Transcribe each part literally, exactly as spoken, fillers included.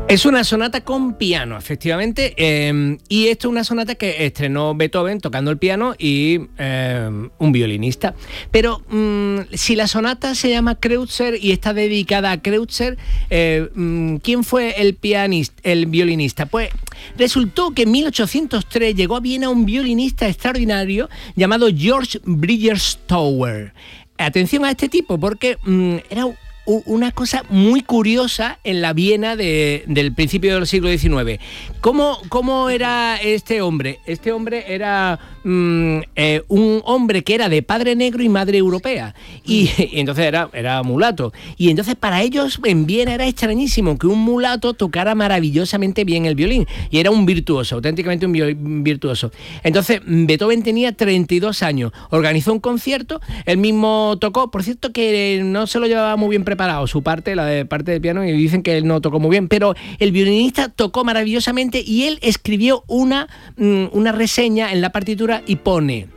Es una sonata con piano, efectivamente, eh, y esto es una sonata que estrenó Beethoven tocando el piano y eh, un violinista. Pero mmm, si la sonata se llama Kreutzer y está dedicada a Kreutzer, eh, mmm, ¿quién fue el pianista, el violinista? Pues resultó que en mil ochocientos tres llegó a Viena un violinista extraordinario llamado George Bridgerstauer. Atención a este tipo, porque mmm, era una cosa muy curiosa en la Viena de, del principio del siglo diecinueve. ¿Cómo, cómo era este hombre? Este hombre era mmm, eh, un hombre que era de padre negro y madre europea. Y, y entonces era, era mulato. Y entonces para ellos en Viena era extrañísimo que un mulato tocara maravillosamente bien el violín. Y era un virtuoso, auténticamente un virtuoso. Entonces Beethoven tenía treinta y dos años. Organizó un concierto, él mismo tocó. Por cierto que no se lo llevaba muy bien preparado. Preparado su parte, la de parte del piano, y dicen que él no tocó muy bien, pero el violinista tocó maravillosamente y él escribió una, una reseña en la partitura y pone: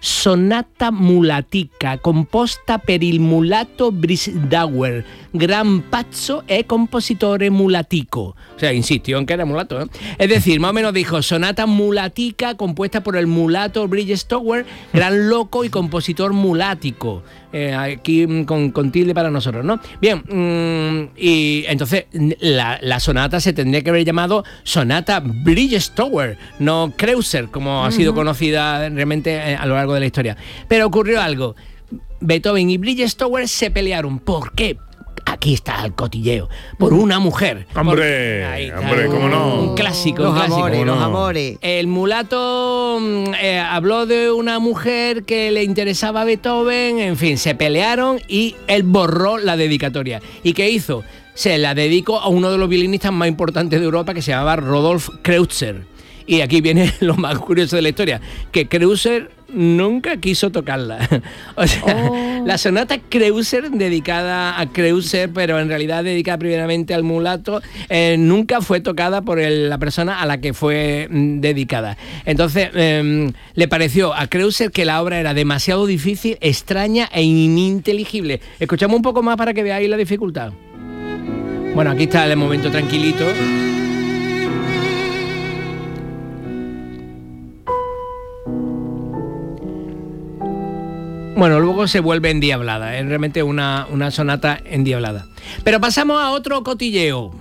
sonata mulatica composta per il mulato Bridgerstauer, gran pazzo e compositore mulatico. O sea, insistió en que era mulato, ¿eh? Es decir, más o menos dijo: sonata mulatica compuesta por el mulato Bridgerstauer, gran loco y compositor mulático. Eh, aquí con, con tilde para nosotros, ¿no? Bien, mmm, y entonces la, la sonata se tendría que haber llamado sonata Bridgerstauer, no Kreutzer, como uh-huh. ha sido conocida realmente eh, a lo largo de la historia. Pero ocurrió algo. Beethoven y Bridgerstauer se pelearon. ¿Por qué? Aquí está el cotilleo. Por una mujer. Hombre, por, hombre, cómo no. Un clásico, los un clásico. amores, no? los amores. El mulato eh, habló de una mujer que le interesaba a Beethoven, en fin, se pelearon y él borró la dedicatoria. ¿Y qué hizo? Se la dedicó a uno de los violinistas más importantes de Europa, que se llamaba Rodolphe Kreutzer. Y aquí viene lo más curioso de la historia, que Kreutzer nunca quiso tocarla. O sea, oh. la sonata Kreutzer, dedicada a Kreutzer, pero en realidad dedicada primeramente al mulato, eh, nunca fue tocada por el, la persona a la que fue mm, dedicada. Entonces, eh, le pareció a Kreutzer que la obra era demasiado difícil, extraña e ininteligible. Escuchamos un poco más para que veáis la dificultad. Bueno, aquí está el momento tranquilito. Bueno, luego se vuelve endiablada, es realmente una, una sonata endiablada. Pero pasamos a otro cotilleo.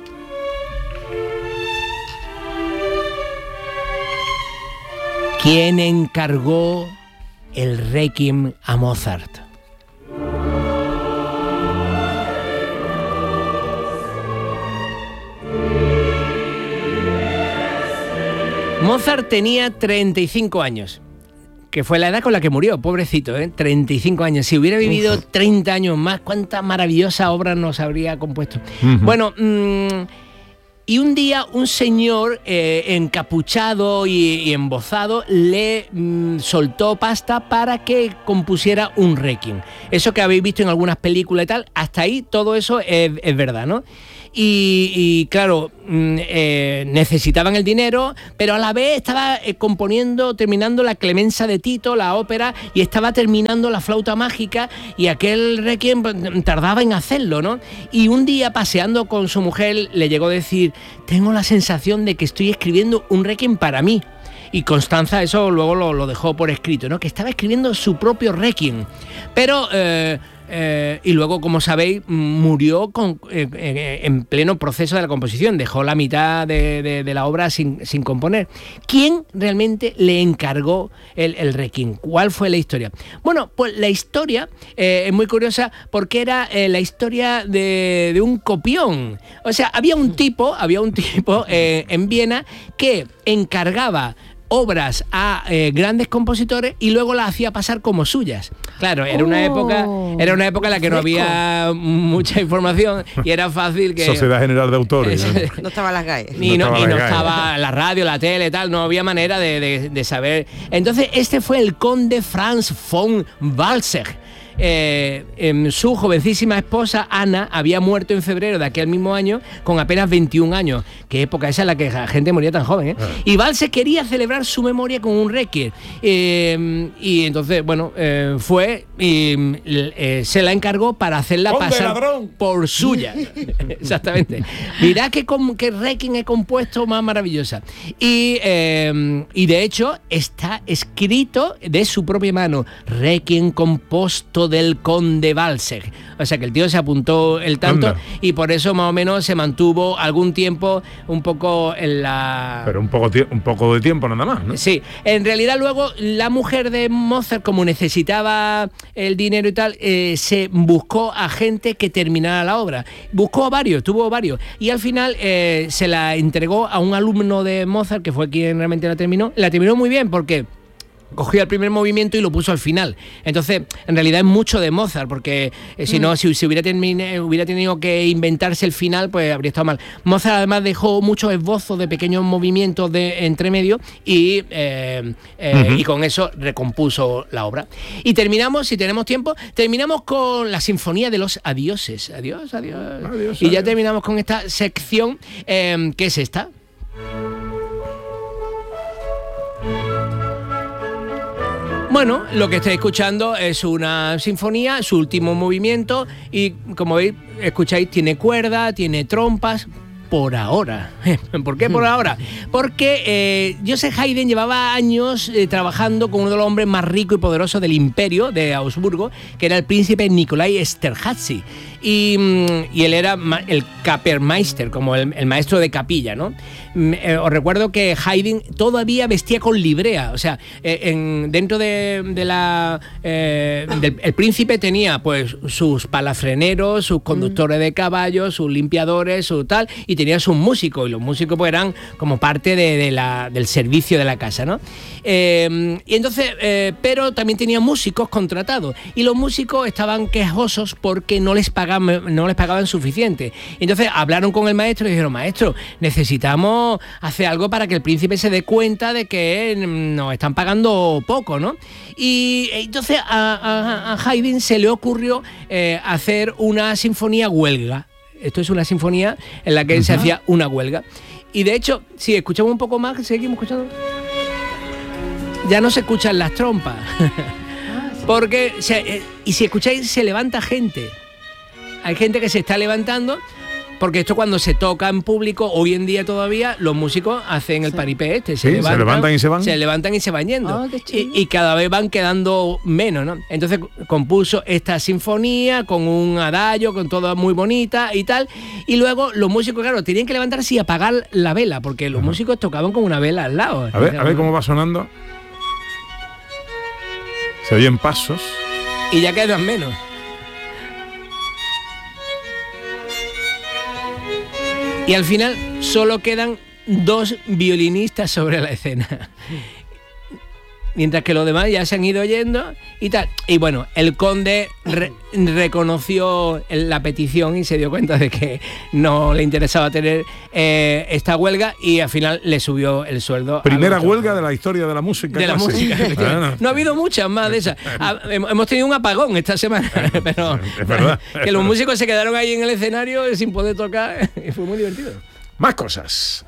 ¿Quién encargó el Requiem a Mozart? Mozart tenía treinta y cinco años. Que fue la edad con la que murió, pobrecito, ¿eh? treinta y cinco años. Si hubiera vivido Uf. treinta años más, cuánta maravillosa obra nos habría compuesto. Uh-huh. Bueno, mmm, y un día un señor eh, encapuchado y, y embozado le mmm, soltó pasta para que compusiera un requiem. Eso que habéis visto en algunas películas y tal, hasta ahí todo eso es, es verdad, ¿no? Y, y claro, eh, necesitaban el dinero, pero a la vez estaba eh, componiendo, terminando la Clemenza de Tito, la ópera, y estaba terminando la Flauta Mágica, y aquel requiem tardaba en hacerlo, ¿no? Y un día, paseando con su mujer, le llegó a decir: tengo la sensación de que estoy escribiendo un requiem para mí. Y Constanza eso luego lo, lo dejó por escrito, ¿no? Que estaba escribiendo su propio requiem. Pero... Eh, Eh, y luego, como sabéis, murió con, eh, eh, en pleno proceso de la composición. Dejó la mitad de, de, de la obra sin, sin componer. ¿Quién realmente le encargó el, el requiem? ¿Cuál fue la historia? Bueno, pues la historia eh, es muy curiosa porque era eh, la historia de, de un copión. O sea, había un tipo, había un tipo eh, en Viena que encargaba obras a eh, grandes compositores y luego las hacía pasar como suyas. Claro, era una oh, época era una época en la que no había mucha información y era fácil que... Sociedad General de Autores. No estaban las GAE. Y no, no, y estaba, no la estaba la radio, la tele, tal, no había manera de, de, de saber. Entonces este fue el conde Franz von Walsegg. eh, eh, su jovencísima esposa, Ana, había muerto en febrero de aquel mismo año con apenas veintiún años. Qué época esa en la que la gente moría tan joven, ¿eh? Ah. Y Balse quería celebrar su memoria con un requiem. Eh, y entonces, bueno, eh, fue y eh, se la encargó para hacerla pasar ladrón? por suya. Exactamente. Mirá qué, qué requiem he compuesto más maravillosa. Y, eh, y de hecho está escrito de su propia mano, Requiem composto del conde Balseg. O sea que el tío se apuntó el tanto. Anda. Y por eso más o menos se mantuvo algún tiempo un poco en la... Pero un poco, un poco de tiempo nada más, ¿no? Sí. En realidad luego la mujer de Mozart, como necesitaba el dinero y tal, eh, se buscó a gente que terminara la obra. Buscó a varios, tuvo varios. Y al final eh, se la entregó a un alumno de Mozart, que fue quien realmente la terminó. La terminó muy bien porque cogió el primer movimiento y lo puso al final. Entonces, en realidad es mucho de Mozart, porque eh, si mm. no, si, si hubiera, termine, hubiera tenido que inventarse el final, pues habría estado mal. Mozart además dejó muchos esbozos de pequeños movimientos de entre medio y, eh, eh, uh-huh. y con eso recompuso la obra. Y terminamos, si tenemos tiempo, terminamos con la Sinfonía de los Adioses. Adiós, adiós. adiós y adiós. Ya terminamos con esta sección, eh, que es esta. Bueno, lo que estáis escuchando es una sinfonía, su último movimiento, y como veis, escucháis, tiene cuerda, tiene trompas. Por ahora. ¿Por qué por ahora? Porque eh, Joseph Haydn llevaba años eh, trabajando con uno de los hombres más ricos y poderosos del imperio de Augsburgo, que era el príncipe Nikolai Esterházy. Y, y él era el Kapellmeister, como el, el maestro de capilla, ¿no? Eh, os recuerdo que Haydn todavía vestía con librea, o sea, eh, en, dentro de, de la... Eh, del, el príncipe tenía pues sus palafreneros, sus conductores de caballos, sus limpiadores, su tal, y tenía sus músicos, y los músicos pues eran como parte de, de la, del servicio de la casa, ¿no? Eh, y entonces, eh, pero también tenía músicos contratados, y los músicos estaban quejosos porque no les pagaban no les pagaban suficiente. Entonces hablaron con el maestro y dijeron: maestro, necesitamos hacer algo para que el príncipe se dé cuenta de que nos están pagando poco, ¿no? Y entonces a, a, a Haydn se le ocurrió eh, hacer una sinfonía huelga. Esto es una sinfonía en la que uh-huh. se hacía una huelga. Y de hecho, si escuchamos un poco más, seguimos escuchando, ya no se escuchan las trompas. Porque, o sea, eh, y si escucháis, se levanta gente. Hay gente que se está levantando, porque esto cuando se toca en público, hoy en día todavía, los músicos hacen el sí. paripé este. Se, sí, levantan, se levantan y se van. Se levantan y se van yendo. Oh, y, y cada vez van quedando menos, ¿no? Entonces compuso esta sinfonía con un adagio, con todo muy bonita y tal. Y luego los músicos, claro, tenían que levantarse y apagar la vela, porque los uh-huh. músicos tocaban con una vela al lado. A ver, a ver cómo va sonando. Se oyen pasos. Y ya quedan menos. Y al final solo quedan dos violinistas sobre la escena. Mientras que los demás ya se han ido yendo y tal. Y bueno, el conde re- reconoció la petición y se dio cuenta de que no le interesaba tener eh, esta huelga, y al final le subió el sueldo. Primera huelga de la historia de la música. De la música. Bueno. No ha habido muchas más de esas. Hemos tenido un apagón esta semana, pero es verdad, que los músicos se quedaron ahí en el escenario sin poder tocar y fue muy divertido. Más cosas.